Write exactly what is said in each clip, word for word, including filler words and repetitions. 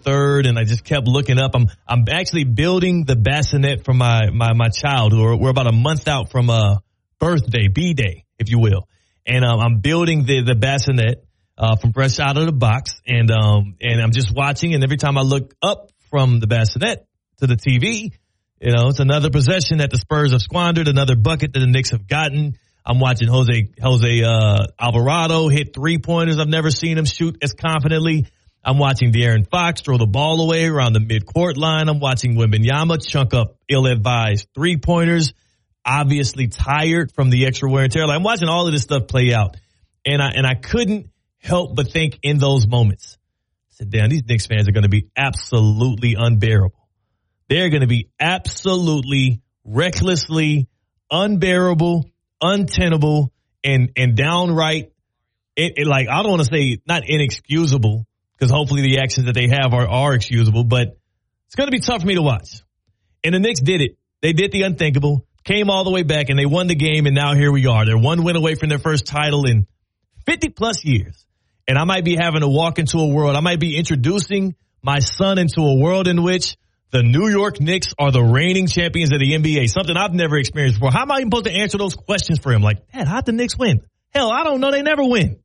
third, and I just kept looking up. I'm I'm actually building the bassinet for my my my child. Who are, we're about a month out from a birthday, B-Day, if you will, and um, I'm building the the bassinet uh, from fresh out of the box, and um and I'm just watching, and every time I look up from the bassinet to the T V, you know, it's another possession that the Spurs have squandered, another bucket that the Knicks have gotten. I'm watching Jose Jose uh, Alvarado hit three-pointers. I've never seen him shoot as confidently. I'm watching De'Aaron Fox throw the ball away around the mid-court line. I'm watching Wembanyama chunk up ill-advised three-pointers, obviously tired from the extra wear and tear. Like, I'm watching all of this stuff play out, and I and I couldn't help but think in those moments, I said, damn, these Knicks fans are going to be absolutely unbearable. They're going to be absolutely, recklessly unbearable, untenable, and and downright, it, it, like, I don't want to say not inexcusable, because hopefully the actions that they have are, are excusable, but it's going to be tough for me to watch. And the Knicks did it. They did the unthinkable, came all the way back, and they won the game, and now here we are. They're one win away from their first title in fifty-plus years. And I might be having to walk into a world, I might be introducing my son into a world in which the New York Knicks are the reigning champions of the N B A, something I've never experienced before. How am I even supposed to answer those questions for him? Like, Dad, how'd the Knicks win? Hell, I don't know. They never win.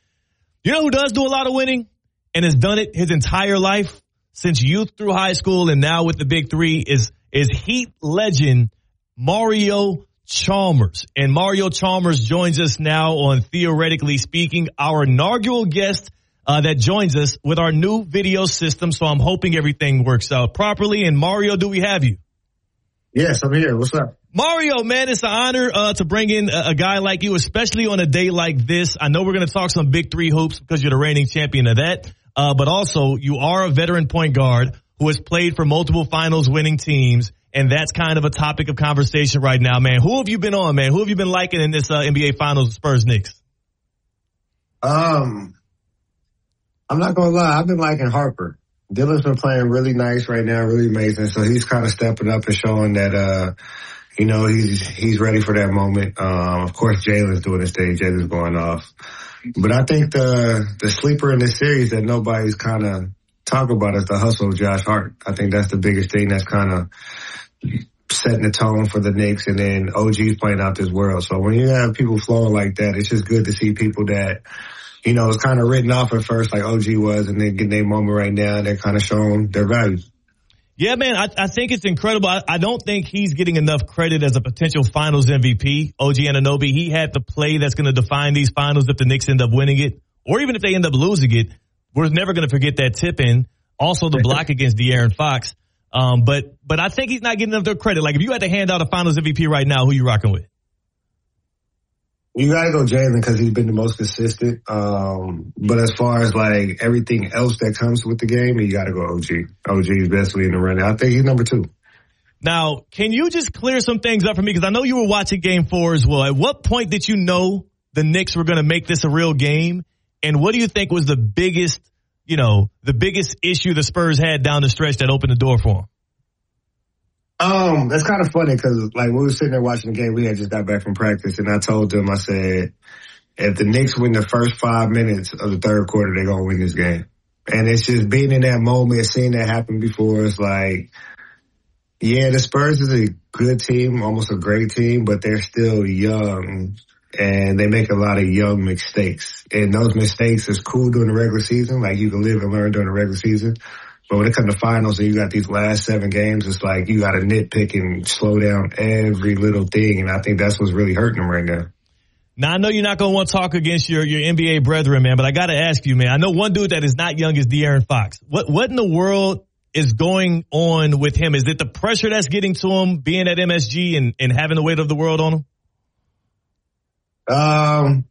You know who does do a lot of winning and has done it his entire life since youth through high school and now with the Big Three is, is Heat legend Mario Chalmers. And Mario Chalmers joins us now on Theoretically Speaking, our inaugural guest Uh, that joins us with our new video system. So I'm hoping everything works out properly. And Mario, do we have you? Yes, I'm here. What's up? Mario, man, it's an honor uh, to bring in a, a guy like you, especially on a day like this. I know we're going to talk some Big Three hoops because you're the reigning champion of that. Uh, but also you are a veteran point guard who has played for multiple finals winning teams. And that's kind of a topic of conversation right now, man. Who have you been on, man? Who have you been liking in this uh, N B A Finals Spurs Knicks? Um, I'm not going to lie. I've been liking Harper. Dylan's been playing really nice right now, really amazing. So he's kind of stepping up and showing that, uh, you know, he's he's ready for that moment. Um, of course, Jalen's doing his thing. Jalen's going off. But I think the the sleeper in this series that nobody's kind of talking about is the hustle of Josh Hart. I think that's the biggest thing that's kind of setting the tone for the Knicks. And then O G's playing out this world. So when you have people flowing like that, it's just good to see people that, you know, it's kind of written off at first like O G was, and they're getting their moment right now, and they're kind of showing their values. Yeah, man, I, I think it's incredible. I, I don't think he's getting enough credit as a potential finals M V P. O G Anunoby, he had the play that's going to define these finals if the Knicks end up winning it, or even if they end up losing it. We're never going to forget that tip in. Also the block against De'Aaron Fox. Um, but but I think he's not getting enough credit. Like, if you had to hand out a finals M V P right now, who you rocking with? You gotta go Jalen because he's been the most consistent. Um, but as far as like everything else that comes with the game, you gotta go O G. O G is basically in the running. I think he's number two. Now, can you just clear some things up for me? Because I know you were watching game four as well. At what point did you know the Knicks were going to make this a real game? And what do you think was the biggest, you know, the biggest issue the Spurs had down the stretch that opened the door for them? Um, that's kind of funny because, like, we were sitting there watching the game. We had just got back from practice, and I told them, I said, if the Knicks win the first five minutes of the third quarter, they're going to win this game. And it's just being in that moment, seeing that happen before, it's like, yeah, the Spurs is a good team, almost a great team, but they're still young, and they make a lot of young mistakes. And those mistakes is cool during the regular season. Like, you can live and learn during the regular season. But when it comes to finals and you got these last seven games, it's like you got to nitpick and slow down every little thing. And I think that's what's really hurting them right now. Now, I know you're not going to want to talk against your, your N B A brethren, man, but I got to ask you, man. I know one dude that is not young is De'Aaron Fox. What, what in the world is going on with him? Is it the pressure that's getting to him being at M S G and, and having the weight of the world on him? Um,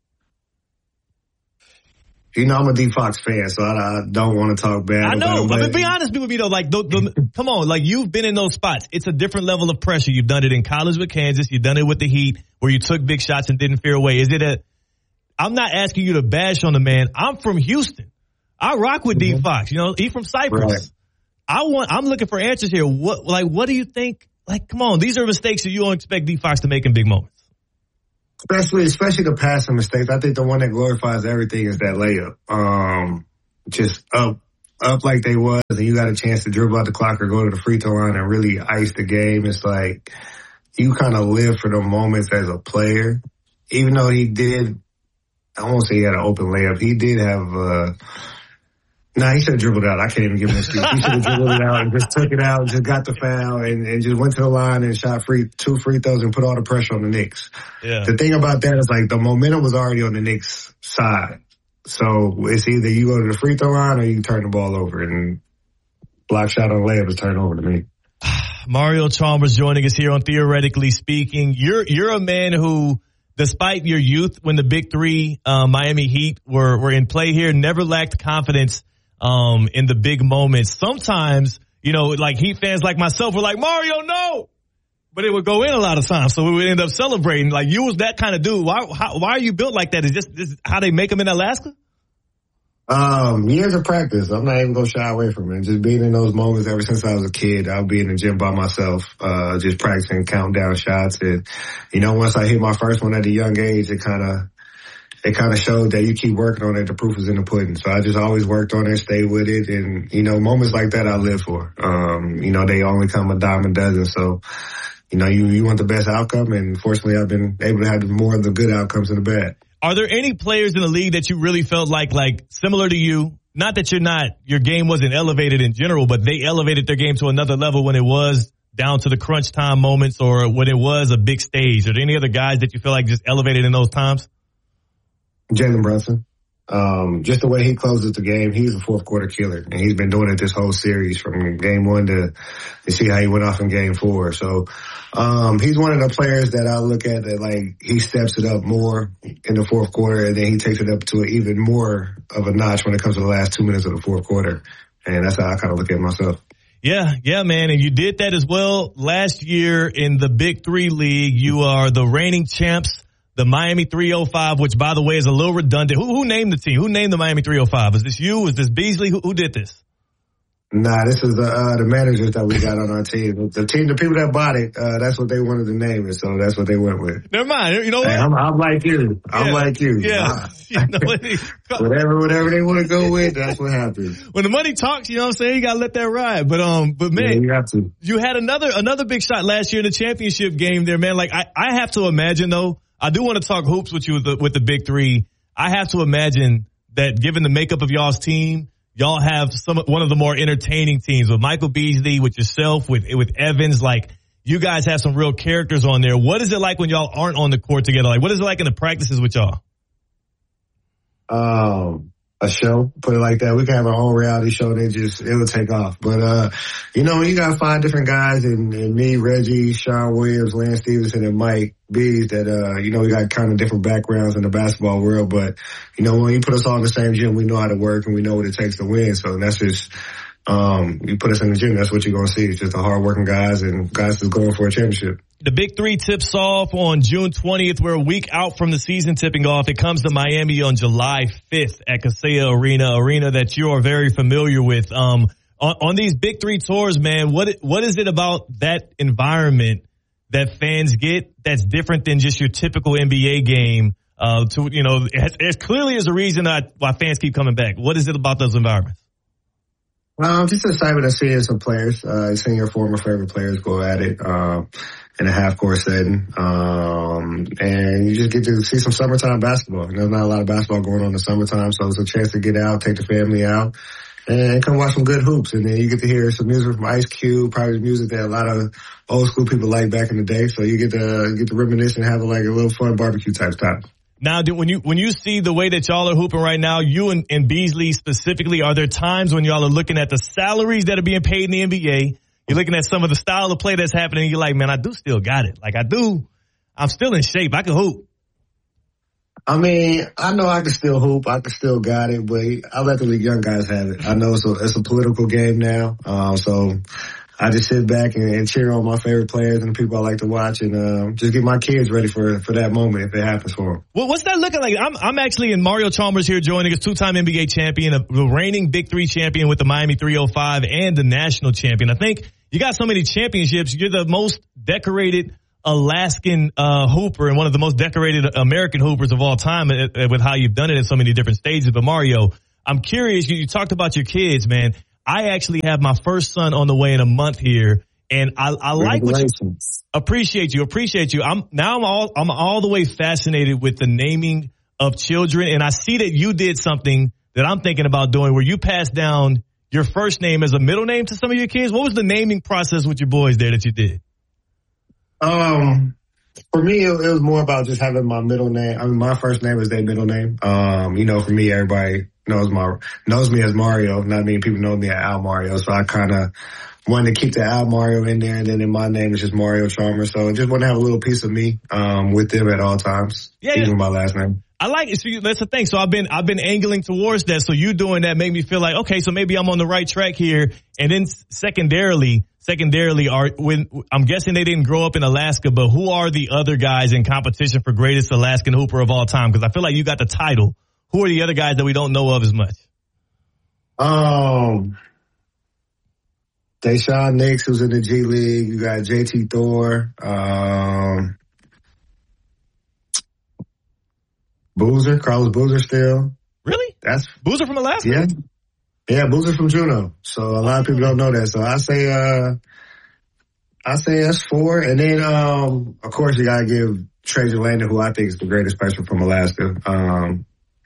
You know, I'm a D Fox fan, so I, I don't want to talk bad. I know. About him, I mean, be honest with me, though. Like, the, the, come on. Like, you've been in those spots. It's a different level of pressure. You've done it in college with Kansas. You've done it with the Heat, where you took big shots and didn't fear away. Is it a? I'm not asking you to bash on the man. I'm from Houston. I rock with mm-hmm. D Fox. You know, he's from Cyprus. Right. I want. I'm looking for answers here. What, like, what do you think? Like, come on. These are mistakes that you don't expect D Fox to make in big moments. Especially, especially the passing mistakes. I think the one that glorifies everything is that layup. Um, just up up like they was and you got a chance to dribble out the clock or go to the free throw line and really ice the game, it's like you kind of live for the moments as a player. Even though he did, I won't say he had an open layup, he did have, uh, nah, he should have dribbled out. I can't even give him an excuse. He should have dribbled it out and just took it out and just got the foul and, and just went to the line and shot free two free throws and put all the pressure on the Knicks. Yeah. The thing about that is like the momentum was already on the Knicks side. So it's either you go to the free throw line or you turn the ball over, and block shot on layup is turned over to me. Mario Chalmers joining us here on Theoretically Speaking. You're you're a man who, despite your youth when the big three uh, Miami Heat were, were in play here, never lacked confidence um, in the big moments. Sometimes, you know, like Heat fans like myself were like, Mario, no! But it would go in a lot of times, so we would end up celebrating. Like, you was that kind of dude. Why how, why are you built like that? Is this, this how they make them in Alaska? Um, years of practice. I'm not even going to shy away from it. Just being in those moments ever since I was a kid. I'll be in the gym by myself, uh, just practicing, counting down shots. And, you know, once I hit my first one at a young age, it kind of, it kind of showed that you keep working on it. The proof is in the pudding. So I just always worked on it, stayed with it. And, you know, moments like that I live for. Um, you know, they only come a dime a dozen. So, you know, you, you want the best outcome, and fortunately I've been able to have more of the good outcomes than the bad. Are there any players in the league that you really felt like, like similar to you? Not that you're not, your game wasn't elevated in general, but they elevated their game to another level when it was down to the crunch time moments or when it was a big stage. Are there any other guys that you feel like just elevated in those times? Jalen Brunson. Um, just the way he closes the game, he's a fourth quarter killer, and he's been doing it this whole series from game one to, to see how he went off in game four. So, um, he's one of the players that I look at that like he steps it up more in the fourth quarter, and then he takes it up to even more of a notch when it comes to the last two minutes of the fourth quarter. And that's how I kind of look at myself. Yeah, yeah, man. And you did that as well last year in the Big Three League. You are the reigning champs. The Miami three oh five, which, by the way, is a little redundant. Who, who named the team? Who named the Miami three oh five? Is this you? Is this Beasley? Who, who did this? Nah, this is the, uh, the managers that we got on our team. The team, the people that bought it, uh, that's what they wanted to name it, so that's what they went with. Never mind. You know what? Hey, I'm, I'm like you. I'm yeah. like you. Yeah. You know what? whatever, whatever they want to go with, that's what happens. When the money talks, you know what I'm saying? You gotta let that ride. But, um, but man, yeah, you have to. You had another, another big shot last year in the championship game there, man. Like, I, I have to imagine though, I do want to talk hoops with you with the, with the big three. I have to imagine that given the makeup of y'all's team, y'all have some, one of the more entertaining teams with Michael Beasley, with yourself, with, with Evans. Like, you guys have some real characters on there. What is it like when y'all aren't on the court together? Like, what is it like in the practices with y'all? Um, a show, put it like that. We can have our own reality show. They just, it would take off. But, uh, you know, you got five different guys and, and me, Reggie, Sean Williams, Lance Stevenson, and Mike Bees that, uh, you know, we got kind of different backgrounds in the basketball world. But, you know, when you put us all in the same gym, we know how to work and we know what it takes to win. So that's just, um, you put us in the gym, that's what you're going to see. It's just the hardworking guys and guys that's going for a championship. The Big Three tips off on June twentieth. We're a week out from the season tipping off. It comes to Miami on July fifth at Kaseya Arena, arena that you are very familiar with. Um, on, on these Big Three tours, man, what what is it about that environment that fans get that's different than just your typical N B A game? Uh, to you know, it clearly is a reason that why fans keep coming back. What is it about those environments? Um, just excited to see some players, uh, seeing your former favorite players go at it, um, in a half court setting. Um, and you just get to see some summertime basketball. There's not a lot of basketball going on in the summertime, so it's a chance to get out, take the family out, and come watch some good hoops. And then you get to hear some music from Ice Cube, probably music that a lot of old school people like back in the day. So you get to, get to reminisce and have like a little fun barbecue type time. Now, when you when you see the way that y'all are hooping right now, you and, and Beasley specifically, are there times when y'all are looking at the salaries that are being paid in the N B A, you're looking at some of the style of play that's happening, and you're like, man, I do still got it. Like, I do. I'm still in shape. I can hoop. I mean, I know I can still hoop. I can still got it, but I let the young guys have it. I know it's a, it's a political game now, uh, so I just sit back and, and cheer on my favorite players and the people I like to watch, and uh, just get my kids ready for for that moment if it happens for them. Well, what's that looking like? I'm I'm actually in Mario Chalmers here joining us, two-time N B A champion, the reigning Big Three champion with the Miami three oh five, and the national champion. I think you got so many championships. You're the most decorated Alaskan uh hooper and one of the most decorated American hoopers of all time uh, with how you've done it in so many different stages. But Mario, I'm curious. You, you talked about your kids, man. I actually have my first son on the way in a month here, and I, I like what you appreciate you appreciate you. I'm now I'm all I'm all the way fascinated with the naming of children, and I see that you did something that I'm thinking about doing, where you passed down your first name as a middle name to some of your kids. What was the naming process with your boys there that you did? Um, for me, it, it was more about just having my middle name. I mean, my first name is their middle name. Um, you know, for me, everybody knows my knows me as Mario. Not many people know me as Al Mario, so I kind of wanted to keep the Al Mario in there, and then in my name it's just Mario Chalmers. So I just want to have a little piece of me um, with them at all times, yeah, even yeah. my last name. I like it. So you, that's the thing. So I've been I've been angling towards that. So you doing that made me feel like, okay, so maybe I'm on the right track here. And then secondarily, secondarily, are when I'm guessing they didn't grow up in Alaska, but who are the other guys in competition for greatest Alaskan hooper of all time? Because I feel like you got the title. Who are the other guys that we don't know of as much? Um, Deshaun Nix, who's in the G League. You got J T Thor. Um, Boozer, Carlos Boozer still. Really? That's Boozer from Alaska? Yeah. Yeah, Boozer from Juneau. So a lot of people don't know that. So I say, uh, I say that's four. And then, um, of course you gotta give Trajan Landon, who I think is the greatest person from Alaska. Um,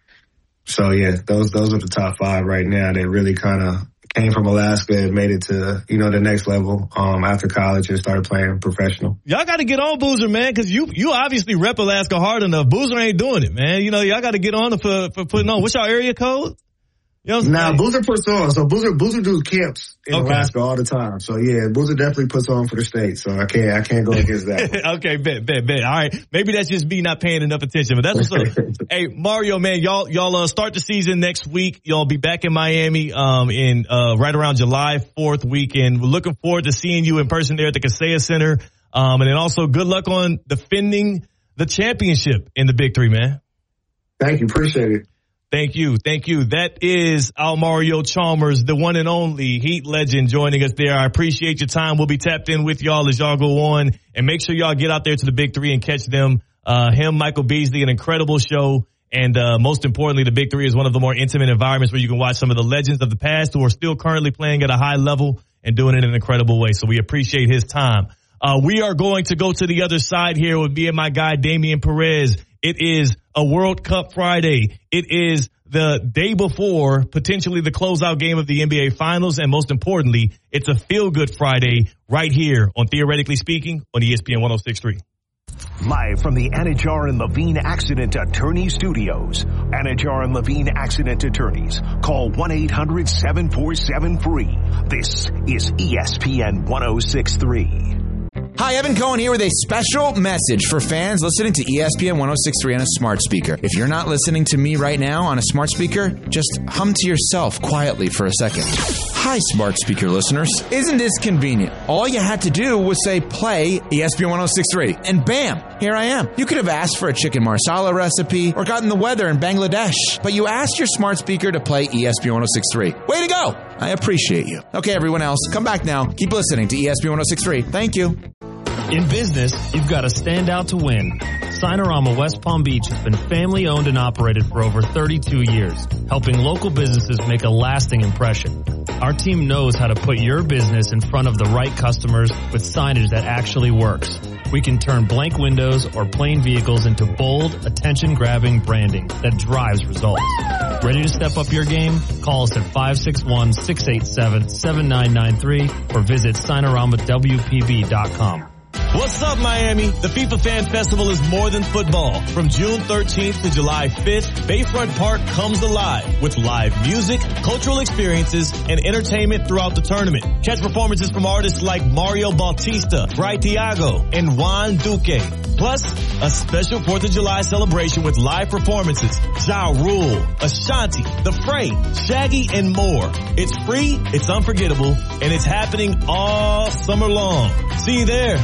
so yeah, those, those are the top five right now that really kind of came from Alaska and made it to, you know, the next level um, after college and started playing professional. Y'all got to get on Boozer, man, because you you obviously rep Alaska hard enough. Boozer ain't doing it, man. You know, y'all got to get on for, for putting on. What's your area code? You know what I'm nah, saying? Boozer puts on. So Boozer Boozer does camps in Okay. Alaska all the time. So yeah, Boozer definitely puts on for the state. So I can't I can't go against that. Okay, bet, bet, bet. All right, maybe that's just me not paying enough attention, but that's what's up. Hey, Mario, man, y'all y'all uh, start the season next week. Y'all be back in Miami um in uh right around July fourth weekend. We're looking forward to seeing you in person there at the Kaseya Center. Um, and then also good luck on defending the championship in the Big Three, man. Thank you, appreciate it. Thank you. Thank you. That is Al Mario Chalmers, the one and only Heat legend, joining us there. I appreciate your time. We'll be tapped in with y'all as y'all go on, and make sure y'all get out there to the Big Three and catch them. Uh, him, Michael Beasley, an incredible show. And, uh, most importantly, the Big Three is one of the more intimate environments where you can watch some of the legends of the past who are still currently playing at a high level and doing it in an incredible way. So we appreciate his time. Uh, we are going to go to the other side here with me and my guy, Damian Perez. It is a World Cup Friday. It is the day before potentially the closeout game of the N B A Finals. And most importantly, it's a feel-good Friday right here on Theoretically Speaking on E S P N one oh six point three. Live from the Anajar and Levine Accident Attorney Studios. Anajar and Levine Accident Attorneys. Call one eight hundred seven four seven free. This is E S P N one oh six point three. Hi, Evan Cohen here with a special message for fans listening to E S P N one oh six point three on a smart speaker. If you're not listening to me right now on a smart speaker, just hum to yourself quietly for a second. Hi, smart speaker listeners. Isn't this convenient? All you had to do was say play E S P N one oh six point three, and bam, here I am. You could have asked for a chicken marsala recipe or gotten the weather in Bangladesh, but you asked your smart speaker to play E S P N one oh six point three. Way to go! I appreciate you. Okay, everyone else, come back now. Keep listening to E S P N one oh six point three. Thank you. In business, you've got to stand out to win. Sinorama West Palm Beach has been family owned and operated for over thirty-two years, helping local businesses make a lasting impression. Our team knows how to put your business in front of the right customers with signage that actually works. We can turn blank windows or plain vehicles into bold, attention-grabbing branding that drives results. Ready to step up your game? Call us at five six one, six eight seven, seven nine nine three or visit Sinorama W P B dot com. What's up, Miami? The FIFA Fan Festival is more than football. From June thirteenth to July fifth, Bayfront Park comes alive with live music, cultural experiences, and entertainment throughout the tournament. Catch performances from artists like Mario Bautista, Bry Thiago, and Juan Duque. Plus, a special fourth of July celebration with live performances, Ja Rule, Ashanti, The Fray, Shaggy, and more. It's free, it's unforgettable, and it's happening all summer long. See you there.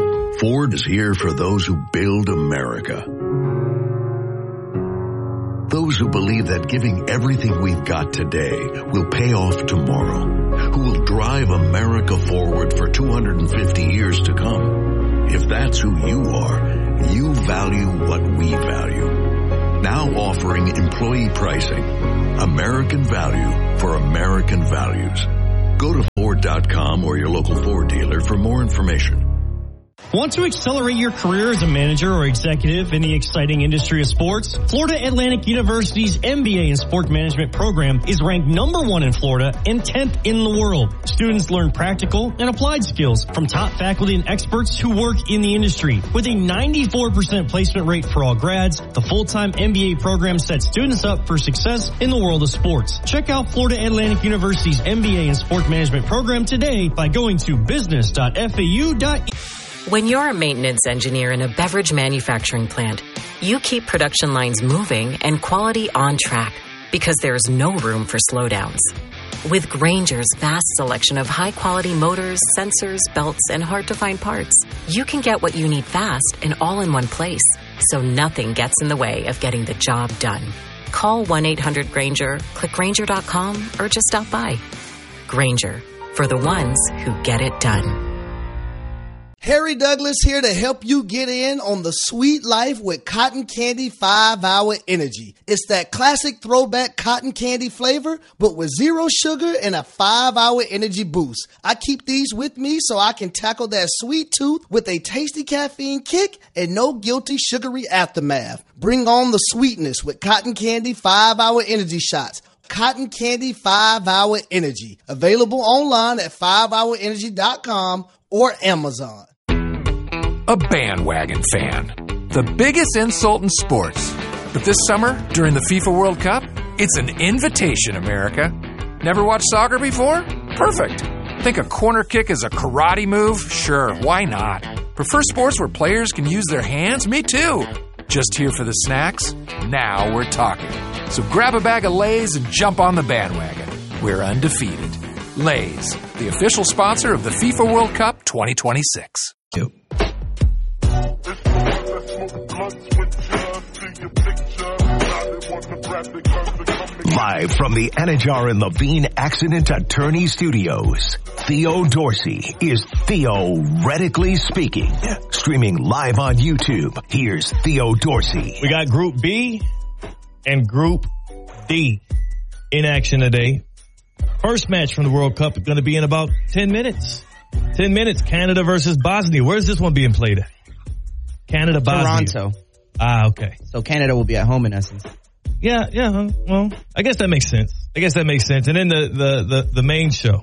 Ford is here for those who build America. Those who believe that giving everything we've got today will pay off tomorrow. Who will drive America forward for two hundred fifty years to come. If that's who you are, you value what we value. now offering employee pricing. American value for American values. Go to Ford dot com or your local Ford dealer for more information. Want to accelerate your career as a manager or executive in the exciting industry of sports? Florida Atlantic University's M B A in Sport Management program is ranked number one in Florida and tenth in the world. Students learn practical and applied skills from top faculty and experts who work in the industry. With a ninety-four percent placement rate for all grads, the full-time M B A program sets students up for success in the world of sports. Check out Florida Atlantic University's M B A in Sport Management program today by going to business dot f a u dot e d u. When you're a maintenance engineer in a beverage manufacturing plant, you keep production lines moving and quality on track because there's no room for slowdowns. With Grainger's vast selection of high-quality motors, sensors, belts, and hard-to-find parts, you can get what you need fast and all in one place, so nothing gets in the way of getting the job done. Call one eight hundred Grainger, click Grainger dot com, or just stop by. Grainger, for the ones who get it done. Harry Douglas here to help you get in on the sweet life with Cotton Candy five hour Energy. It's that classic throwback cotton candy flavor, but with zero sugar and a five hour energy boost. I keep these with me so I can tackle that sweet tooth with a tasty caffeine kick and no guilty sugary aftermath. Bring on the sweetness with Cotton Candy five hour Energy shots. Cotton Candy five hour Energy. Available online at five hour energy dot com or Amazon. A bandwagon fan. The biggest insult in sports. But this summer, during the FIFA World Cup, it's an invitation, America. Never watched soccer before? Perfect. Think a corner kick is a karate move? Sure, why not? Prefer sports where players can use their hands? Me too. Just here for the snacks? Now we're talking. So grab a bag of Lay's and jump on the bandwagon. We're undefeated. Lay's, the official sponsor of the FIFA World Cup twenty twenty-six. Yep. Live from the Anajar and Levine Accident Attorney Studios, Theo Dorsey is theoretically speaking. Streaming live on YouTube, here's Theo Dorsey. We got Group B and Group D in action today. First match from the World Cup is going to be in about ten minutes. ten minutes, Canada versus Bosnia. Where's this one being played at? Canada, Bosnia. Toronto. Ah, okay. So Canada will be at home in essence. Yeah, yeah. Well, I guess that makes sense. I guess that makes sense. And then the, the, the, the main show,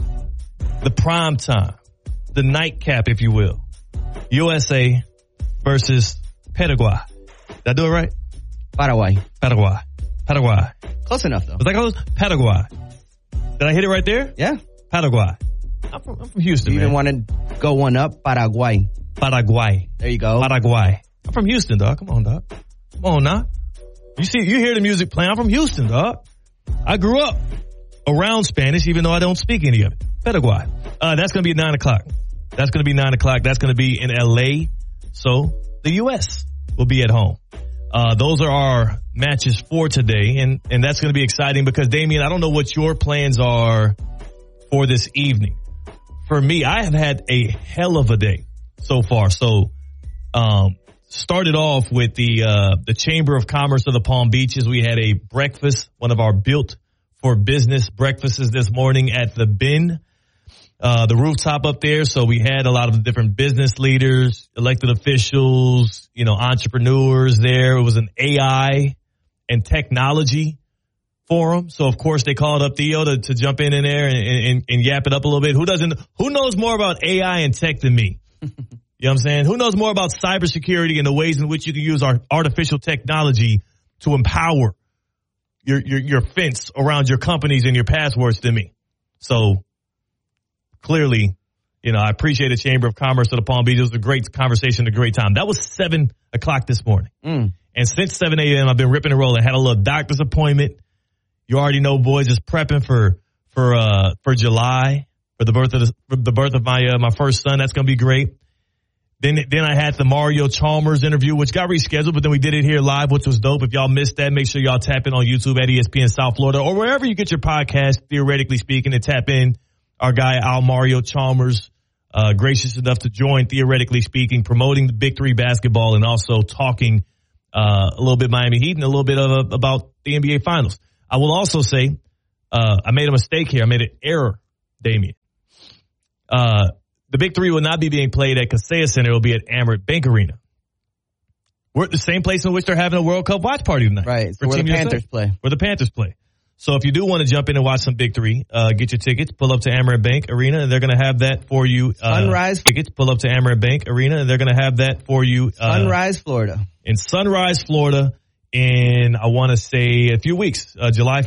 the prime time, the nightcap, if you will. U S A versus Paraguay. Did I do it right? Paraguay. Paraguay. Paraguay. Close enough, though. Was that close? Paraguay. Did I hit it right there? Yeah. Paraguay. I'm from, I'm from Houston, you man. even want to go one up? Paraguay. Paraguay. There you go. Paraguay. I'm from Houston, dog. Come on, dog. Come on, now. You see, you hear the music playing. I'm from Houston, dog. I grew up around Spanish, even though I don't speak any of it. Paraguay. Uh, that's going to be at nine o'clock. That's going to be nine o'clock. That's going to be in L A. So the U S will be at home. Uh, those are our matches for today. And, and that's going to be exciting because, Damian, I don't know what your plans are for this evening. For me, I have had a hell of a day so far. So, um, started off with the, uh, the Chamber of Commerce of the Palm Beaches. We had a breakfast, one of our built for business breakfasts this morning at the Bin, uh, the rooftop up there. So we had a lot of the different business leaders, elected officials, you know, entrepreneurs there. It was an A I and technology forum. So of course they called up Theo to, to jump in in there and, and, and yap it up a little bit. Who doesn't, who knows more about A I and tech than me? You know what I'm saying? Who knows more about cybersecurity and the ways in which you can use our artificial technology to empower your, your, your fence around your companies and your passwords than me? So clearly, you know, I appreciate the Chamber of Commerce of the Palm Beach. It was a great conversation, a great time. That was seven o'clock this morning. Mm. And since seven a.m., I've been ripping and rolling. Had a little doctor's appointment. You already know, boys, is prepping for, for, uh, for July, for the birth of the, for the birth of my, uh, my first son. That's going to be great. Then, then I had the Mario Chalmers interview, which got rescheduled, but then we did it here live, which was dope. If y'all missed that, make sure y'all tap in on YouTube at E S P N South Florida or wherever you get your podcast, theoretically speaking, and tap in. Our guy, Al Mario Chalmers, uh, gracious enough to join, theoretically speaking, promoting the Big Three basketball and also talking, uh, a little bit Miami Heat, and a little bit of a, about the N B A Finals. I will also say uh, I made a mistake here. I made an error, Damian. Uh, the Big Three will not be being played at Kaseya Center. It will be at Amerant Bank Arena. We're at the same place in which they're having a World Cup watch party tonight. Right, so where the Panthers play. Where the Panthers play. So if you do want to jump in and watch some Big Three, uh, get your tickets, pull up to Amerant Bank Arena, and they're going to have that for you. Uh, Sunrise. Tickets, pull up to Amerant Bank Arena, and they're going to have that for you. Uh, Sunrise, Florida. In Sunrise, Florida, in, I want to say, a few weeks, uh, July